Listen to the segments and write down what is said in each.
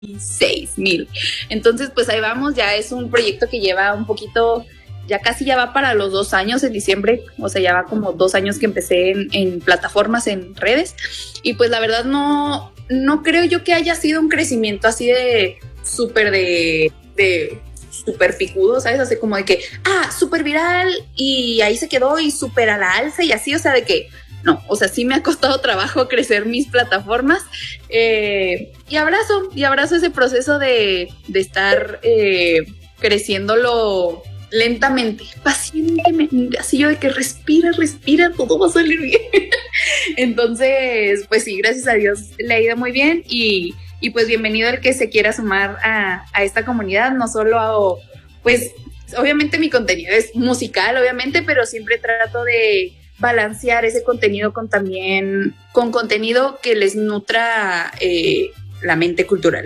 6,000. Entonces, pues ahí vamos, ya es un proyecto que lleva un poquito, ya casi ya va para los 2 años en diciembre, o sea, ya va como 2 años que empecé en plataformas, en redes, y pues la verdad no creo yo que haya sido un crecimiento así de súper de súper picudo, ¿sabes? Así como de que, súper viral y ahí se quedó y súper a la alza y así, o sea, de que no, o sea, sí me ha costado trabajo crecer mis plataformas, y abrazo ese proceso de estar creciéndolo lentamente, pacientemente, así yo de que respira, todo va a salir bien. Entonces, pues sí, gracias a Dios le ha ido muy bien y pues bienvenido el que se quiera sumar a esta comunidad, no solo hago, pues obviamente mi contenido es musical, obviamente, pero siempre trato de balancear ese contenido con contenido que les nutra la mente cultural,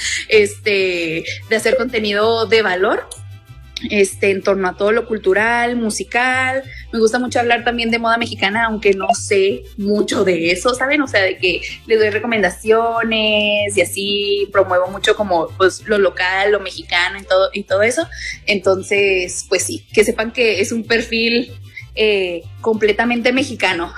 de hacer contenido de valor, en torno a todo lo cultural, musical. Me gusta mucho hablar también de moda mexicana, aunque no sé mucho de eso, ¿saben? O sea, de que les doy recomendaciones y así promuevo mucho como pues lo local, lo mexicano y todo eso. Entonces, pues sí, que sepan que es un perfil completamente mexicano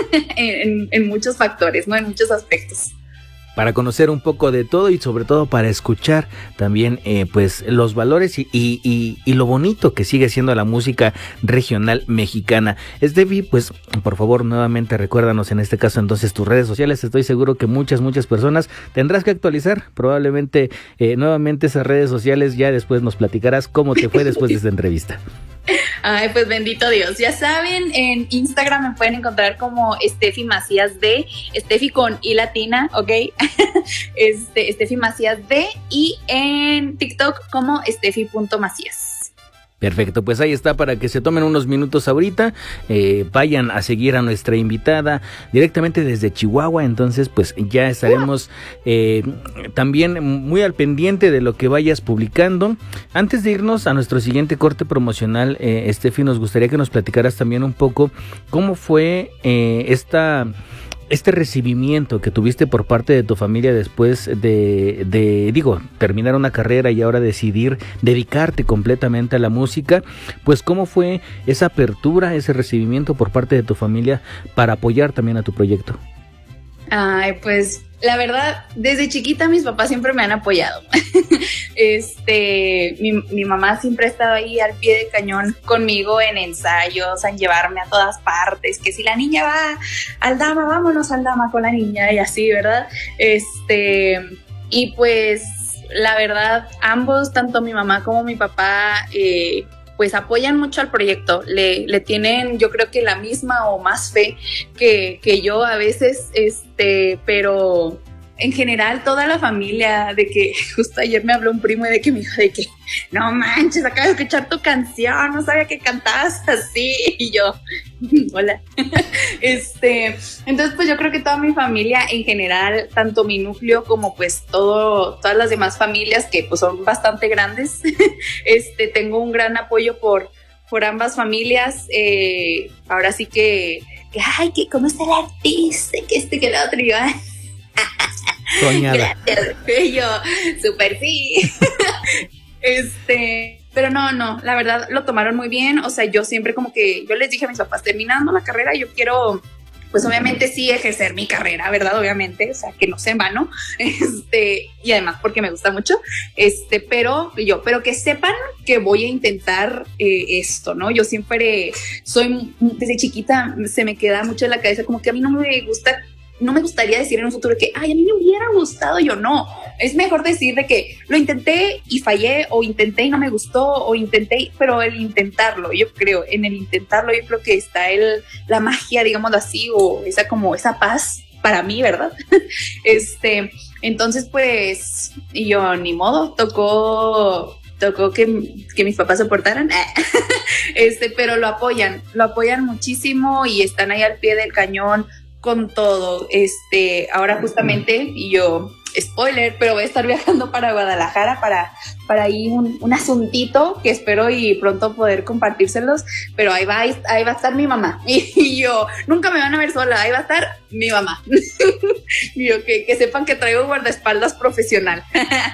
en muchos factores, ¿no? En muchos aspectos. Para conocer un poco de todo y sobre todo para escuchar también pues los valores y lo bonito que sigue siendo la música regional mexicana. Steffi, pues por favor nuevamente recuérdanos en este caso entonces tus redes sociales. Estoy seguro que muchas personas tendrás que actualizar probablemente nuevamente esas redes sociales. Ya después nos platicarás cómo te fue después de esta entrevista. Ay, pues bendito Dios. Ya saben, en Instagram me pueden encontrar como Steffi Macías D, Steffi con I latina, ¿ok? Steffi Macías D, y en TikTok como Steffi.Macías. Perfecto, pues ahí está para que se tomen unos minutos ahorita, vayan a seguir a nuestra invitada directamente desde Chihuahua. Entonces pues ya estaremos también muy al pendiente de lo que vayas publicando. Antes de irnos a nuestro siguiente corte promocional, Steffi, nos gustaría que nos platicaras también un poco cómo fue este recibimiento que tuviste por parte de tu familia después de terminar una carrera y ahora decidir dedicarte completamente a la música. Pues cómo fue esa apertura, ese recibimiento por parte de tu familia para apoyar también a tu proyecto. Ay, pues la verdad, desde chiquita mis papás siempre me han apoyado. Mi mamá siempre ha estado ahí al pie de cañón conmigo en ensayos, en llevarme a todas partes, que si la niña va al Dama, vámonos al Dama con la niña y así, ¿verdad? Y pues la verdad, ambos, tanto mi mamá como mi papá, pues apoyan mucho al proyecto, le tienen yo creo que la misma o más fe que yo a veces, pero en general toda la familia, de que justo ayer me habló un primo y de que me dijo de que no manches, acabo de escuchar tu canción, no sabía que cantabas así, y yo, hola. Entonces pues yo creo que toda mi familia en general, tanto mi núcleo como pues todas las demás familias que pues son bastante grandes, tengo un gran apoyo por ambas familias. Ahora sí que ay, que cómo está el artista, que el otro, y yo, soñada. Gracias, yo, súper sí. Pero no, la verdad lo tomaron muy bien. O sea, yo siempre como que, yo les dije a mis papás, terminando la carrera, yo quiero, pues obviamente sí ejercer mi carrera, ¿verdad? Obviamente, o sea, que no sea en vano, y además porque me gusta mucho, pero que sepan que voy a intentar esto, ¿no? Yo siempre desde chiquita se me queda mucho en la cabeza como que a mí no me gustaría decir en un futuro que, ay, a mí me hubiera gustado. Yo no, es mejor decir de que lo intenté y fallé, o intenté y no me gustó, o intenté, pero el intentarlo, yo creo, en el intentarlo yo creo que está la magia, digámoslo así, o esa paz para mí, ¿verdad? Entonces pues, y yo ni modo, tocó que mis papás soportaran, pero lo apoyan muchísimo y están ahí al pie del cañón con todo. Ahora justamente, y yo spoiler, pero voy a estar viajando para Guadalajara para ahí un asuntito que espero y pronto poder compartírselos, pero ahí va a estar mi mamá y yo, nunca me van a ver sola, ahí va a estar mi mamá. Y yo, que sepan que traigo guardaespaldas profesional.